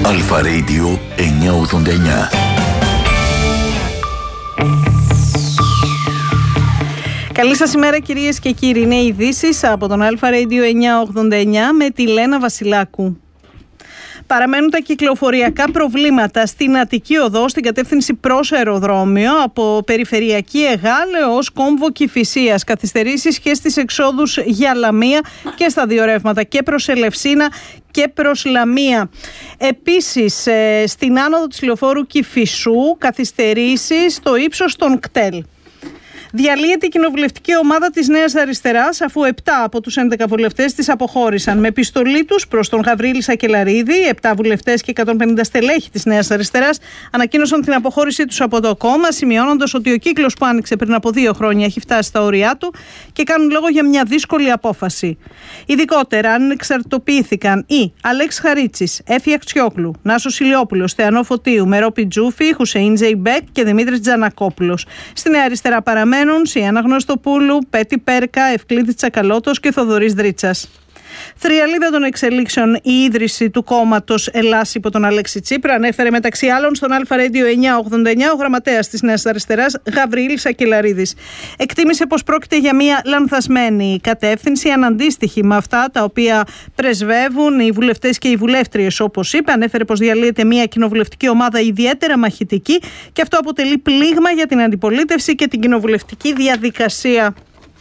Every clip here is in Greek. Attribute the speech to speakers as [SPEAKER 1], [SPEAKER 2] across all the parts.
[SPEAKER 1] Αλφα Radio 989.
[SPEAKER 2] Καλή σας ημέρα κυρίες και κύριοι. Είναι ειδήσεις από τον Αλφα Radio 989 με τη Λένα Βασιλάκου. Παραμένουν τα κυκλοφοριακά προβλήματα στην Αττική Οδό στην κατεύθυνση προς αεροδρόμιο από περιφερειακή Εγάλε ως κόμβο Κηφισίας. Καθυστερήσεις και στις εξόδους για Λαμία και στα δύο ρεύματα και προς Ελευσίνα και προς Λαμία. Επίσης στην άνοδο της λεωφόρου Κηφισού καθυστερήσεις στο ύψος των κτέλ. Διαλύεται η κοινοβουλευτική ομάδα της Νέας Αριστεράς αφού 7 από τους 11 βουλευτές της αποχώρησαν. Με επιστολή τους προς τον Γαβρίλη Σακελαρίδη, 7 βουλευτές και 150 στελέχη της Νέας Αριστεράς ανακοίνωσαν την αποχώρησή τους από το κόμμα, σημειώνοντας ότι ο κύκλος που άνοιξε πριν από 2 χρόνια έχει φτάσει στα όρια του και κάνουν λόγο για μια δύσκολη απόφαση. Ειδικότερα, αν εξαρτητοποιήθηκαν οι Αλέξ Χαρίτσης, Έφη Αξιόκλου, Νάσος Ηλιόπουλος, Θεανό Φωτίου, Μερό Πιτζούφη, Χουσεΐν Τζεϊμπέκ και Δημήτρης Τζανακόπουλος. Στη Νέα Αριστερά παραμένουν Σιένα Γνωστοπούλου, Πέτη Πέρκα, Ευκλήδη Τσακαλώτος και Θοδωρής Δρίτσας. Θριαλίδα των εξελίξεων η ίδρυση του κόμματος Ελλάς υπό τον Αλέξη Τσίπρα, ανέφερε μεταξύ άλλων στον Αλφα Radio 989 ο γραμματέας της Νέας Αριστεράς Γαβρίλης Σακελαρίδης. Εκτίμησε πως πρόκειται για μια λανθασμένη κατεύθυνση, αναντίστοιχη με αυτά τα οποία πρεσβεύουν οι βουλευτές και οι βουλεύτριες. Όπως είπε, ανέφερε πως διαλύεται μια κοινοβουλευτική ομάδα ιδιαίτερα μαχητική και αυτό αποτελεί πλήγμα για την αντιπολίτευση και την κοινοβουλευτική διαδικασία.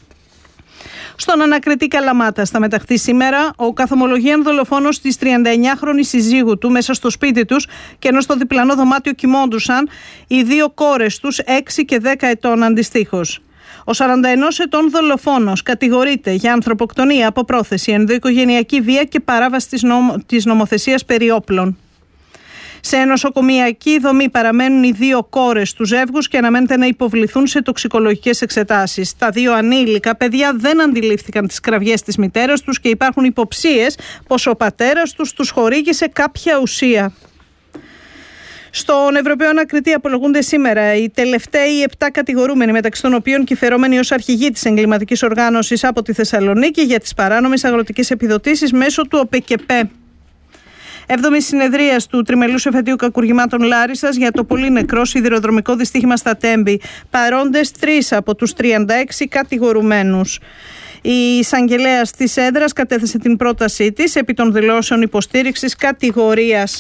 [SPEAKER 2] Στον ανακριτή Καλαμάτα θα μεταχθεί σήμερα ο καθομολογίαν δολοφόνος της 39χρονης συζύγου του μέσα στο σπίτι τους και ενώ στο διπλανό δωμάτιο κοιμόντουσαν οι 2 κόρες τους 6 και 10 ετών αντιστοίχως. Ο 41 ετών δολοφόνος κατηγορείται για ανθρωποκτονία από πρόθεση, ενδοοικογενειακή βία και παράβαση της νομοθεσίας περί όπλων. Σε νοσοκομιακή δομή παραμένουν οι 2 κόρες του ζεύγους και αναμένεται να υποβληθούν σε τοξικολογικές εξετάσεις. Τα 2 ανήλικα παιδιά δεν αντιλήφθηκαν τις κραυγές της μητέρας τους και υπάρχουν υποψίες πως ο πατέρας τους χορήγησε κάποια ουσία. Στον Ευρωπαίο Ανακριτή απολογούνται σήμερα οι τελευταίοι 7 κατηγορούμενοι, μεταξύ των οποίων και οι φερόμενοι ως αρχηγοί της εγκληματικής οργάνωσης από τη Θεσσαλονίκη για τις παράνομες αγροτικές επιδοτήσεις μέσω του ΟΠΕΚΕΠΕ. 7η συνεδρία του Τριμελούς Εφετείου Κακουργημάτων Λάρισσας για το πολύ νεκρό σιδηροδρομικό δυστύχημα στα Τέμπη. Παρόντες 3 από τους 36 κατηγορουμένους. Η εισαγγελέας της έδρας κατέθεσε την πρότασή της επί των δηλώσεων υποστήριξης κατηγορίας.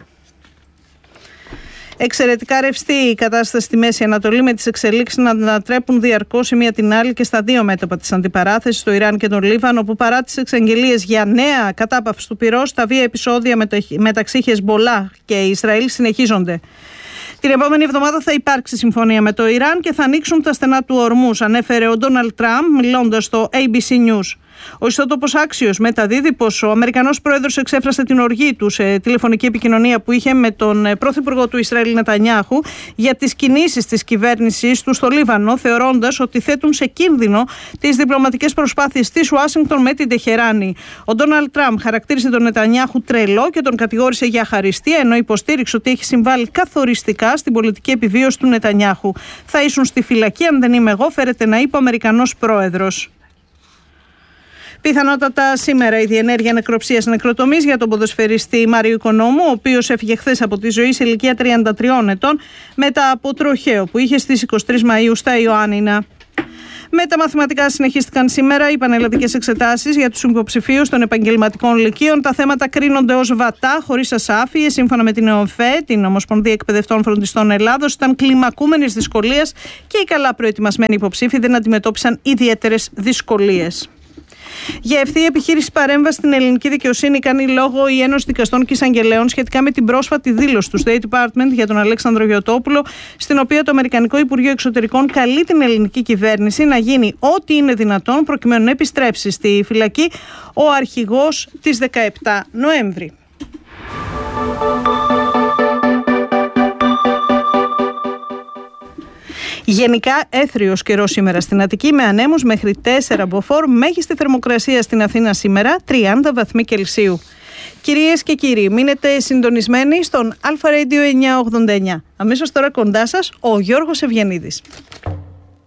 [SPEAKER 2] Εξαιρετικά ρευστή η κατάσταση στη Μέση Ανατολή, με τις εξελίξεις να ανατρέπουν διαρκώς η μία την άλλη και στα 2 μέτωπα της αντιπαράθεσης, στο Ιράν και τον Λίβανο, όπου παρά τις εξαγγελίες για νέα κατάπαυση του πυρός, τα βία επεισόδια μεταξύ Χεσμπολάχ και Ισραήλ συνεχίζονται. Την επόμενη εβδομάδα θα υπάρξει συμφωνία με το Ιράν και θα ανοίξουν τα στενά του ορμούς, ανέφερε ο Ντόναλντ Τραμπ μιλώντας στο ABC News. Ο ιστότοπος Axios μεταδίδει πως ο Αμερικανός πρόεδρος εξέφρασε την οργή του σε τηλεφωνική επικοινωνία που είχε με τον πρωθυπουργό του Ισραήλ Νετανιάχου για τις κινήσεις της κυβέρνησης του στο Λίβανο, θεωρώντας ότι θέτουν σε κίνδυνο τις διπλωματικές προσπάθειες της Ουάσιγκτον με την Τεχεράνη. Ο Ντόναλντ Τραμπ χαρακτήρισε τον Νετανιάχου τρελό και τον κατηγόρησε για αχαριστία, ενώ υποστήριξε ότι έχει συμβάλει καθοριστικά στην πολιτική επιβίωση του Νετανιάχου. Θα ήσουν στη φυλακή αν δεν είμαι εγώ, φέρεται να είπε ο Αμερικανός πρόεδρος. Πιθανότατα σήμερα η διενέργεια νεκροψίας νεκροτομής για τον ποδοσφαιριστή Μάριο Οικονόμου, ο οποίος έφυγε χθες από τη ζωή σε ηλικία 33 ετών μετά από τροχαίο που είχε στις 23 Μαΐου στα Ιωάννινα. Με τα μαθηματικά συνεχίστηκαν σήμερα οι πανελλαδικές εξετάσεις για τους υποψηφίους των επαγγελματικών λυκείων. Τα θέματα κρίνονται ως βατά, χωρίς ασάφειες. Σύμφωνα με την ΕΟΦΕ, την Ομοσπονδία Εκπαιδευτών Φροντιστών Ελλάδος, ήταν κλιμακούμενης δυσκολίας και οι καλά προετοιμασμένοι υποψήφοι δεν αντιμετώπισαν ιδιαίτερες δυσκολίες. Για ευθεία επιχείρηση παρέμβαση στην ελληνική δικαιοσύνη κάνει λόγο η Ένωση Δικαστών και Εισαγγελέων σχετικά με την πρόσφατη δήλωση του State Department για τον Αλέξανδρο Γιωτόπουλο, στην οποία το Αμερικανικό Υπουργείο Εξωτερικών καλεί την ελληνική κυβέρνηση να γίνει ό,τι είναι δυνατόν προκειμένου να επιστρέψει στη φυλακή ο αρχηγός της 17 Νοέμβρη. Γενικά έθριος καιρός σήμερα στην Αττική με ανέμους μέχρι 4 μποφόρ, μέγιστη θερμοκρασία στην Αθήνα σήμερα 30 βαθμοί Κελσίου. Κυρίες και κύριοι, μείνετε συντονισμένοι στον Αλφα Radio 989. Αμέσως τώρα κοντά σας ο Γιώργος Ευγενίδης.